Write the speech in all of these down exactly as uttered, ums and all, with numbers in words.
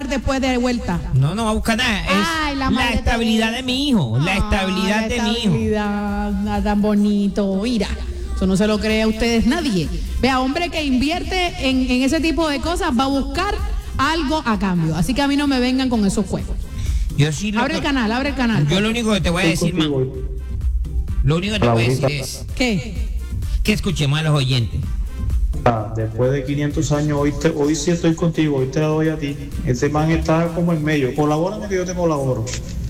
buscar después de vuelta? No, no va a buscar nada. Es Ay, la la, madre estabilidad Teresa. de mi hijo. La Ah, estabilidad la de mi hijo. estabilidad, nada tan bonito. Mira, eso no se lo cree a ustedes nadie. Vea, hombre que invierte en, en ese tipo de cosas va a buscar algo a cambio. Así que a mí no me vengan con esos juegos. Yo sí lo Abre que- el canal, abre el canal. Yo lo único que te voy a decir, ma, lo único que te voy a decir es ¿Qué? que escuchemos a los oyentes. Ah, después de quinientos años, hoy, te, hoy sí estoy contigo, hoy te la doy a ti. Ese man está como en medio. Colabórame que yo te colaboro.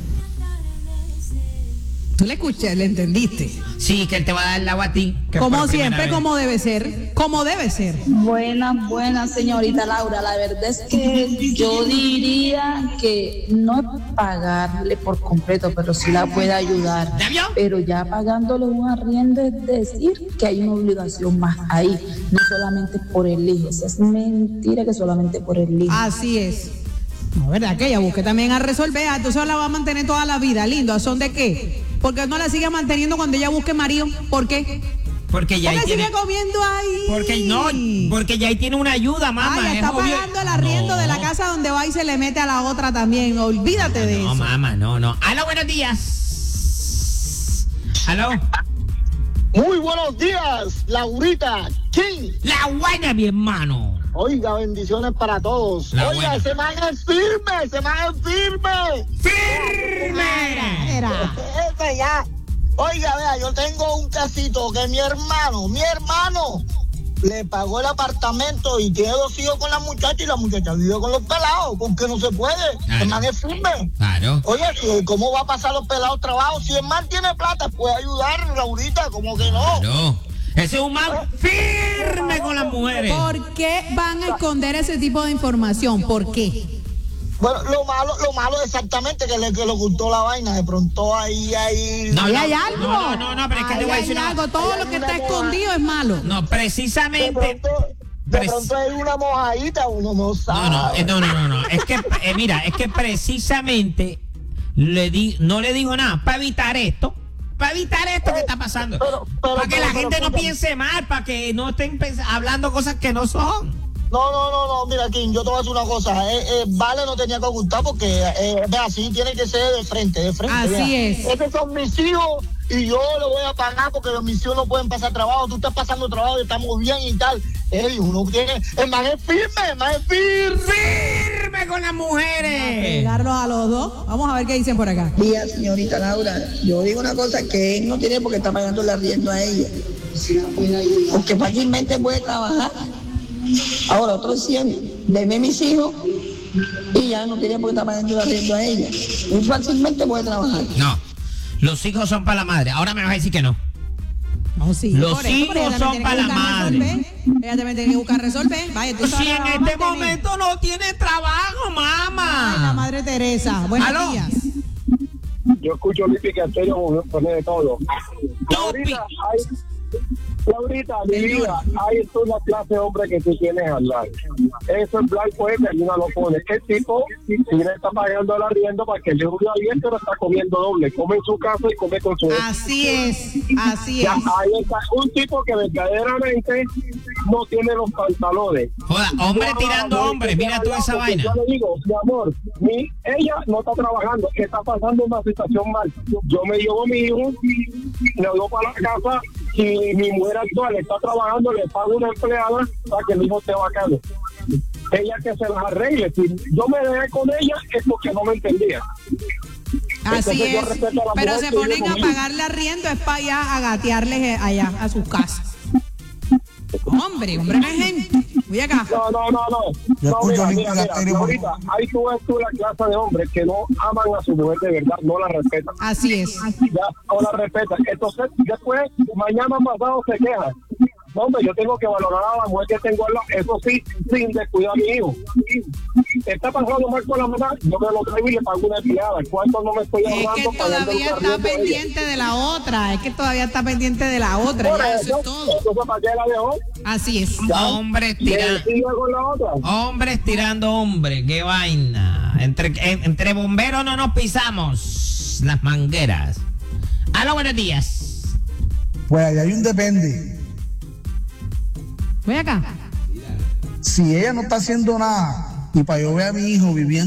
Tú le escuché, le entendiste. Sí, que él te va a dar el agua a ti. que Como por primera siempre, vez. como debe ser. Como debe ser. Buenas, buenas, señorita Laura. La verdad es que yo diría que no es pagarle por completo, pero sí la puede ayudar. ¿Ya vio? Pero ya pagándole un arriendo es decir que hay una obligación más ahí, no solamente por el hijo. O sea, es mentira que solamente por el hijo. Así es. No, ¿verdad? Que ella busque también a resolver. Ah, entonces la va a mantener toda la vida. Lindo, ¿a son de qué? Porque no la sigue manteniendo cuando ella busque marido. ¿Por qué? Porque ya ahí Porque tiene. sigue comiendo ahí. Porque no, porque ya ahí tiene una ayuda, mamá. Ah, ya es está obvio. pagando el arriendo No. de la casa donde va y se le mete a la otra también. Olvídate de No, eso. mamá, no, no. Aló, buenos días. Aló. Muy buenos días, Laurita King. La buena, mi hermano. Oiga, bendiciones para todos. La Oiga, buena. ese man es firme, ese man es firme. ¡Firme! Era. Ese ya. Oiga, vea, yo tengo un casito que mi hermano, mi hermano, le pagó el apartamento y tiene dos hijos con la muchacha y la muchacha vive con los pelados, porque no se puede. Claro. El man es firme. Claro. Oye, ¿cómo va a pasar los pelados trabajo? Si el man tiene plata, puede ayudar, Laurita, como que no. Claro. Ese es un man firme con las mujeres. ¿Por qué van a esconder ese tipo de información? ¿Por qué? Bueno, lo malo, lo malo exactamente que le, que le ocultó la vaina, de pronto ahí, ahí. No, Ahí no, hay algo. No, no, no, pero es que Ahí te voy a hay decir una- algo. Todo lo que está escondido es malo. No, De precisamente. pronto, de Pres- pronto hay una mojadita, uno no sabe. No, no, eh, no, no, no, no. Es que, eh, mira, es que precisamente le di, no le digo nada para evitar esto. Para evitar esto que está pasando. Pero- pero- para que pero- la pero, gente no escúchame. piense mal, para que no estén pens- hablando cosas que no son. No, no, no, no, mira, King, yo te voy a decir una cosa. Eh, eh, vale, no tenía que ocultar porque eh, ve, así tiene que ser de frente, de frente. Así vea. es. Estos son mis hijos y yo lo voy a pagar porque los mis hijos no pueden pasar trabajo. Tú estás pasando trabajo y estamos bien y tal. Ey, uno tiene. El man es firme, el man es firme. ¡Firme con las mujeres! Pegarlos a los dos. Vamos a ver qué dicen por acá. Día, señorita Laura, yo digo una cosa, que él no tiene por qué estar pagando el arriendo a ella, porque fácilmente puede trabajar. Ahora, otro decían, deme mis hijos y ya no tiene por qué estar pagando el arriendo a ella. Él fácilmente puede trabajar. No, los hijos son para la madre. Ahora me vas a decir que no. No, sí, Los por eso, pero ella hijos también son tiene para que la buscar madre. resolver. Ella también tiene que buscar resolver. Vaya, tú Si sabes, en la va a este mantener. momento no tiene trabajo, mamá. Ay, la madre Teresa. Buenos ¿Aló? días. Yo escucho Lipi Castillo poner de todo. Topi. hay, Laurita, mi vida, ahí es una clase de hombre que tú tienes al lado. Eso es blanco, es que alguna lo pone. ¿Qué tipo? Si le está pagando el arriendo para que el hijo viva bien, pero está comiendo doble. Come en su casa y come con su. Así es, así Ya, es. ahí está un tipo que verdaderamente no tiene los pantalones. Joda, hombre tirando hombre, mira toda esa Porque vaina. Yo le digo, mi amor, mi, ella no está trabajando, está pasando una situación mal. Yo me llevo a mi hijo, le doy para la casa, y mi mujer actual está trabajando, le pago una empleada para que el hijo esté bacano. Ella que se las arregle. Si yo me dejé con ella es porque no me entendía. Así Entonces, yo es. respeto a la Pero mujer se que ponen vive a conmigo. pagarle arriendo, es para allá a gatearles allá a sus casas. Hombre, hombre, no hay gente. Voy acá. No, no, no, no. Yo no, escucho mira, a Lipi mira, mira, Gaterio, por ahorita, ahí tú ves tú la clase de hombres que no aman a su mujer de verdad, no la respetan. Así es. Ya, no la respetan. Entonces, después, mañana pasado se quejan. No, hombre, yo tengo que valorar a la mujer que tengo al lado, eso sí, sin descuidar a mi hijo. Está pasando mal con la mamá, yo me lo traigo y le pago una empleada. ¿Cuánto no me estoy Es ahorrando que pagando todavía el está arriendo de ella? pendiente de la otra. Es que todavía está pendiente de la otra. Por Ya, eso eso, es todo. entonces, ¿para qué la dejó? Así es. Hombres Y tirando. sigue con la otra. Hombres tirando hombres, qué vaina. Entre, en- entre bomberos no nos pisamos las mangueras. Aló, buenos días. Pues ahí hay un depende. Voy acá. Si ella no está haciendo nada y para yo ver a mi hijo viviendo